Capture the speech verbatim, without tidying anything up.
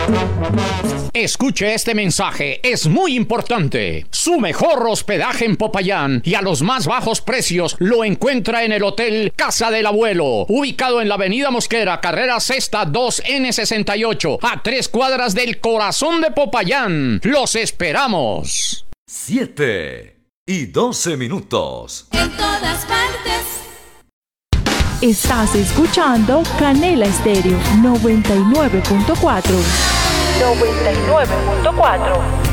Escuche este mensaje, es muy importante. Su mejor hospedaje en Popayán y a los más bajos precios lo encuentra en el Hotel Casa del Abuelo, ubicado en la Avenida Mosquera, carrera sexta dos N sesenta y ocho, a tres cuadras del corazón de Popayán. ¡Los esperamos! Siete y doce minutos. En todas partes. Estás escuchando Canela Estéreo noventa y nueve punto cuatro. noventa y nueve punto cuatro.